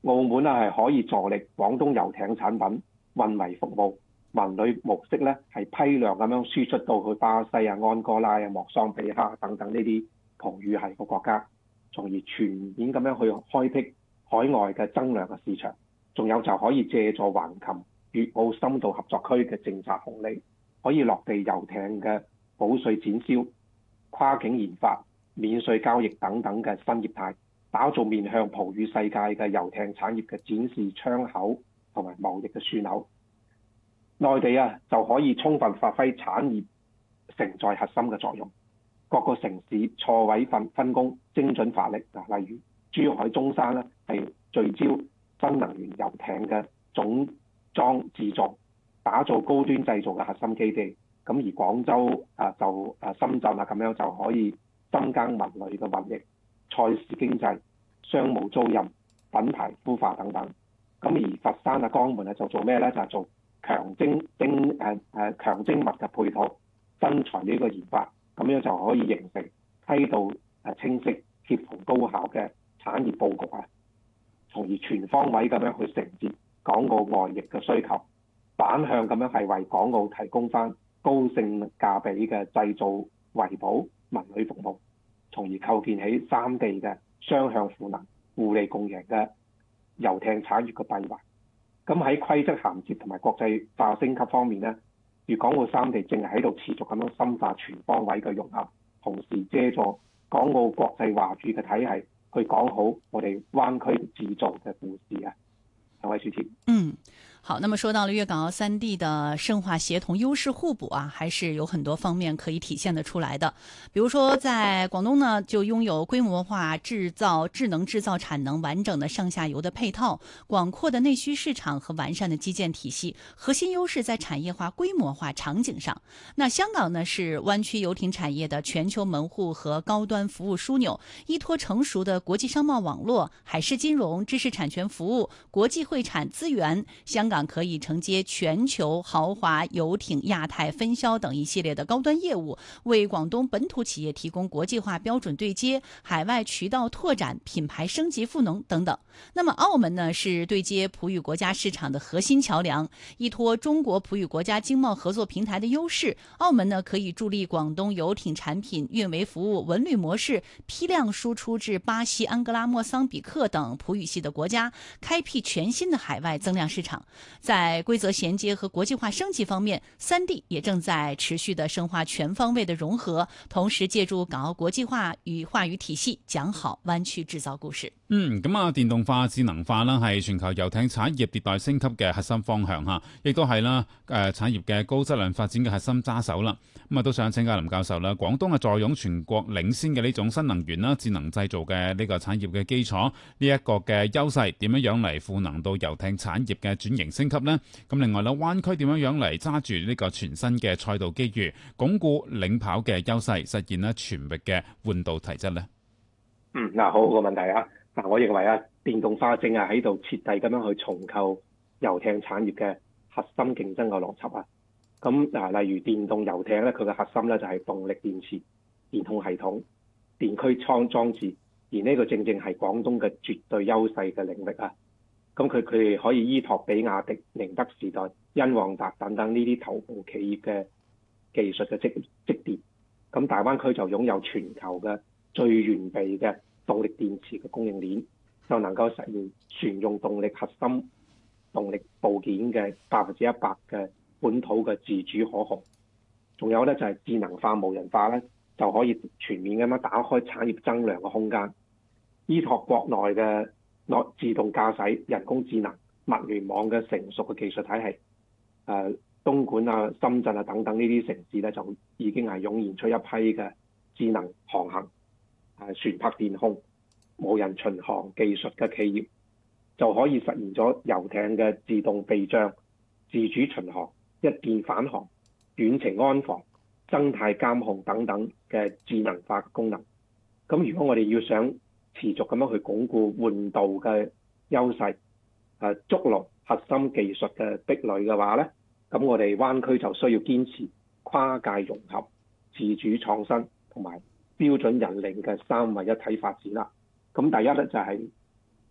澳門係可以助力廣東遊艇產品運維服務文旅模式咧，係批量咁樣輸出到去巴西啊、安哥拉啊、莫桑比克等等呢啲葡語系嘅國家，從而全面咁樣去開闢海外嘅增量嘅市場。仲有就可以借助橫琴粵澳深度合作區嘅政策紅利，可以落地遊艇嘅保稅展銷、跨境研發、免稅交易等等嘅新業態，打造面向葡語世界嘅遊艇產業嘅展示窗口同埋貿易嘅樞紐。內地啊就可以充分發揮產業承載核心嘅作用，各個城市錯位分工，精準發力。例如珠海、中山咧係聚焦新能源遊艇嘅總裝製造，打造高端製造嘅核心基地。咁而廣州深圳咁樣就可以深耕文旅嘅運營、賽事經濟、商務租賃、品牌孵化等等。咁而佛山江門就做咩咧？就係做強精密嘅配套新材料嘅研發，咁樣就可以形成梯度清晰、協同高效嘅產業佈局啊，從而全方位咁樣去承接港澳外溢嘅需求，反向咁樣係為港澳提供翻高性價比嘅製造、維保、文旅服務，從而構建起三地嘅雙向賦能、互利共贏嘅遊艇產業嘅閉環。咁喺規則銜接同埋國際化升級方面咧，粵港澳三地正係喺度持續咁樣深化全方位嘅融合，同時借助港澳國際話語嘅體系去講好我哋灣區製造嘅故事啊。兩位主持。 好，那麼說到了粵港澳三地的深化協同、優勢互補啊，還是有很多方面可以體現得出來的。比如說，在廣東呢，就擁有規模化製造、智能製造產能、完整的上下游的配套、廣闊的內需市場和完善的基建體系，核心優勢在產業化、規模化場景上。那香港呢，是灣區遊艇產業的全球門戶和高端服務樞紐，依託成熟的國際商貿網絡、海事金融、知識產權服務、國際會產資源，香港可以承接全球豪華遊艇、亞太分銷等一系列的高端業務，為廣東本土企業提供國際化標準對接、海外渠道拓展、品牌升級賦能等等。那麼澳門呢，是對接葡語國家市場的核心橋樑，依託中國葡語國家經貿合作平台的優勢，澳門呢可以助力廣東遊艇產品運維服務文旅模式批量輸出至巴西、安哥拉、莫桑比克等葡語系的國家，開闢全新的海外增量市場。在規則銜接和國際化升級方面，三地也正在持續的深化全方位的融合，同時借助港澳國際化與話語體系，講好灣區製造故事。 咁啊，電動化、智能化啦，係全球遊艇產業迭代升級嘅核心方向嚇，亦都係啦產業嘅高質量發展嘅核心揸手啦。咁啊，都想請教林教授啦，廣東坐擁全國領先嘅呢種新能源啦、智能製造嘅呢個產業嘅基礎，呢一個嘅優勢點樣嚟賦能到遊艇產業嘅轉型升級呢？咁另外啦，灣區點樣嚟揸住呢個全新嘅賽道機遇，鞏固領跑嘅優勢，實現全域嘅換道提質呢？ 好個問題啊！我認為電動化正係喺度徹底咁樣去重構遊艇產業嘅核心競爭嘅邏輯啊！咁例如電動遊艇咧，佢嘅核心咧就係動力電池、電控系統、電驅裝置，而呢個正正係廣東嘅絕對優勢嘅領域啊！咁佢哋可以依託比亞迪、寧德時代、欣旺達等等呢啲頭部企業嘅技術嘅積澱，咁大灣區就擁有全球嘅最完備嘅動力電池嘅供應鏈，就能夠實現全用動力核心動力部件嘅100%嘅本土嘅自主可控。仲有咧就係智能化、無人化咧，就可以全面咁樣打開產業增量嘅空間。依託國內嘅自動駕駛、人工智能、物聯網嘅成熟嘅技術體系，東莞深圳等等呢啲城市咧，就已經係湧現出一批嘅智能航行、船舶電控、無人巡航技術嘅企業，就可以實現咗遊艇嘅自動備障、自主巡航、一鍵返航、遠程安防、生態監控等等嘅智能化功能。咁如果我哋要想持續咁樣去鞏固換道嘅優勢，築牢核心技術嘅壁壘嘅話咧，咁我哋灣區就需要堅持跨界融合、自主創新同埋標準引領嘅三位一體發展啦。咁第一咧就係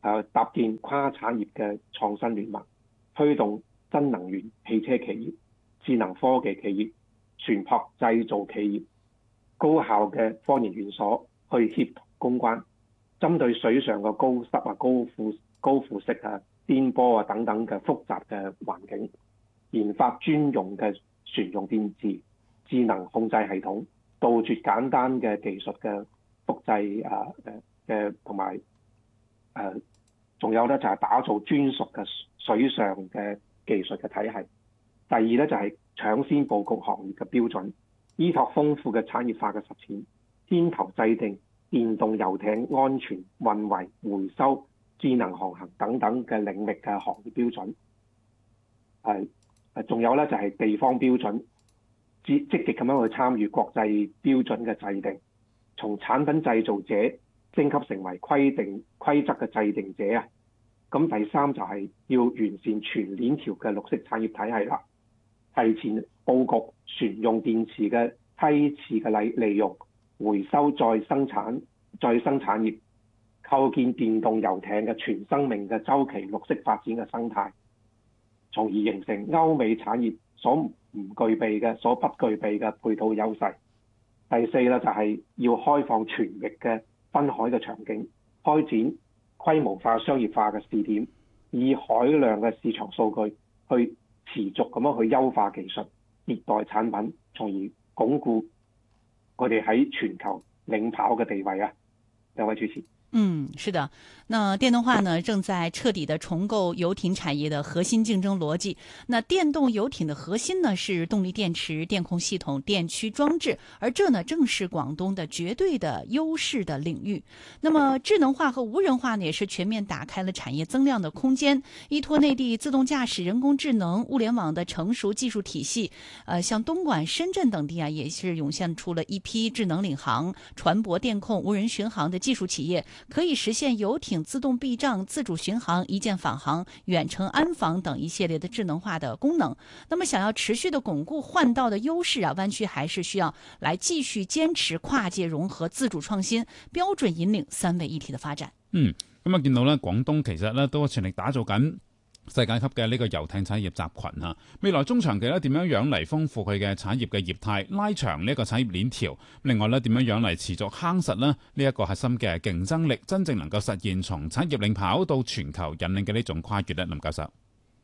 搭建跨產業嘅創新聯盟，推動新能源汽車企業、智能科技企業、船舶製造企業、高校嘅科研院所去協同攻關，針對水上嘅高濕啊、高腐蝕啊、顛簸啊等等嘅複雜嘅環境，研發專用嘅船用電池、智能控制系統，杜絕簡單嘅技術嘅複製同埋仲有咧就係打造專屬嘅水上嘅技術嘅體系。第二咧就係搶先佈局行業嘅標準，依託豐富嘅產業化嘅實踐，牽頭制定電動遊艇安全運維、回收、智能航行等等嘅領域嘅行業標準。仲有咧就係地方標準，積極咁樣去參與國際標準嘅制定，從產品製造者升級成為規則嘅制定者啊。咁第三就係要完善全鏈條嘅綠色產業體系啦，提前佈局船用電池嘅批次嘅利用、回收再生產業，構建電動遊艇嘅全生命嘅週期綠色發展嘅生態，從而形成歐美產業所不具備嘅配套優勢。第四咧就係要開放全域嘅濱海嘅場景，開展規模化、商業化嘅試點，以海量嘅市場數據去持續咁樣去優化技術、迭代產品，從而鞏固佢哋喺全球領跑嘅地位啊！兩位主持。 是的，那電動化呢正在徹底的重構遊艇產業的核心競爭邏輯。那電動遊艇的核心呢是動力電池、電控系統、電驅裝置，而這呢正是廣東的絕對的優勢的領域。那麼智能化和無人化呢也是全面打開了產業增量的空間。依託內地自動駕駛、人工智能、物聯網的成熟技術體系，像東莞、深圳等地啊，也是湧現出了一批智能領航、船舶電控、無人巡航的技術企業。可以實現遊艇自動避障、自主巡航、一鍵返航、遠程安防等一系列的智能化的功能。那麼想要持續的鞏固換道的優勢啊，灣區還是需要來繼續堅持跨界融合、自主創新、標準引領三位一體的發展。 咁啊見到咧，廣東其實咧都全力打造緊世界級嘅呢個遊艇產業集群啊，未來中長期咧點樣嚟豐富佢嘅產業嘅業態，拉長呢一個產業鏈條，另外咧點樣嚟持續夯實呢一個核心嘅競爭力，真正能夠實現從產業領跑到全球引領嘅呢種跨越咧，林教授。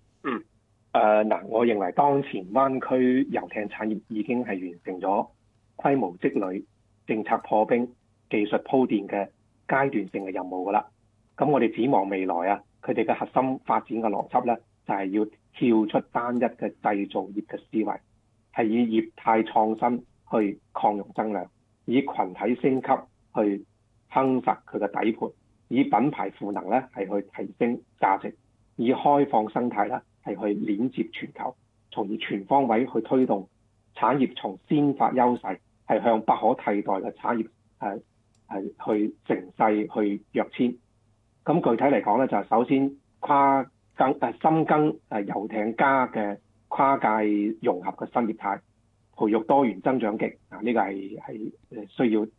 我認為當前灣區遊艇產業已經係完成咗規模積累、政策破冰、技術鋪墊嘅階段性嘅任務㗎啦。咁我哋展望未來啊，佢哋嘅核心發展嘅邏輯咧，就係要跳出單一嘅製造業嘅思維，係以業態創新去擴容增量，以群體升級去夯實佢嘅底盤，以品牌賦能咧係去提升價值，以開放生態咧係去連接全球，從而全方位去推動產業從先發優勢係向不可替代嘅產業去乘勢去躍遷。咁具體嚟講咧，就係首先深耕遊艇加嘅跨界融合嘅新業態，培育多元增長極呢個係需要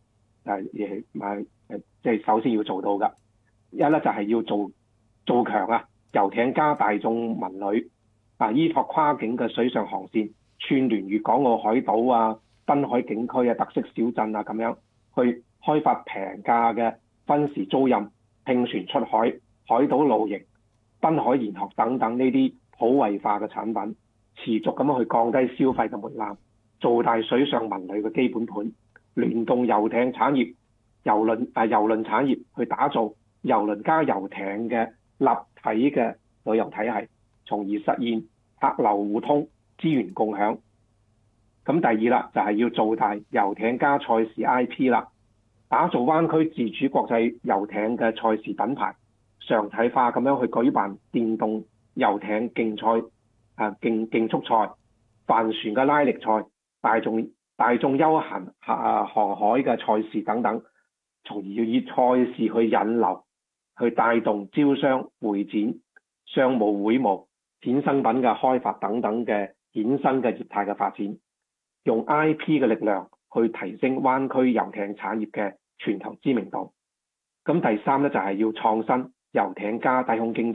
即係首先要做到㗎。一咧就係要做強遊艇加大眾文旅依託跨境嘅水上航線，串聯粵港澳海島啊、濱海景區啊、特色小鎮啊咁樣，去開發平價嘅分時租賃、拼船出海、海島露營、濱海研學等等呢啲普惠化嘅產品，持續咁樣去降低消費嘅門檻，做大水上文旅嘅基本盤，聯動遊艇產業、郵輪產業去打造郵輪加遊艇嘅立體嘅旅遊體系，從而實現客流互通、資源共享。咁第二啦，就係要做大遊艇加賽事 IP 啦，打造灣區自主國際遊艇嘅賽事品牌，常態化咁樣去舉辦電動遊艇競賽、競速賽、帆船嘅拉力賽、大眾休閒航海嘅賽事等等，從而要以賽事去引流，去帶動招商、會展、商務會務、衍生品嘅開發等等嘅衍生嘅業態嘅發展，用 IP 嘅力量去提升灣區遊艇產業嘅全球知名度。咁第三咧就係要創新， 遊艇加低空經